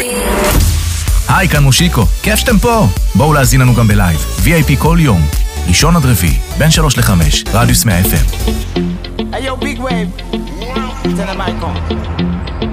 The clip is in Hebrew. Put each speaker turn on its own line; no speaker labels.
היי, כאן מושיקו, כיף שאתם פה. בואו להזין לנו גם בלייב, VIP כל יום, ראשון עד רביעי, בין 3 ל-5, רדיוס 100 FM.
Hey yo, big wave. Tell them I come.